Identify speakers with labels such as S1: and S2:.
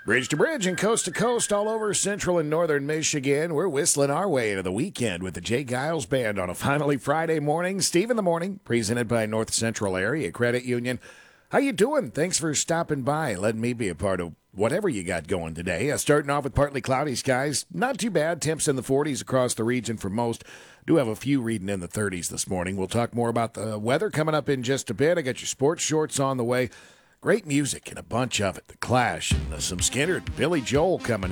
S1: Bridge to bridge and coast to coast all over central and northern Michigan. We're whistling our way into the weekend with the Jay Giles Band on a finally Friday morning. Steve in the Morning, presented by North Central Area Credit Union. How you doing? Thanks for stopping by, letting me be a part of whatever you got going today. Starting off with partly cloudy skies. Not too bad. Temps in the 40s across the region for most. Do have a few reading in the 30s this morning. We'll talk more about the weather coming up in just a bit. I got your sports shorts on the way. Great music and a bunch of it. The Clash and some Skinner and Billy Joel coming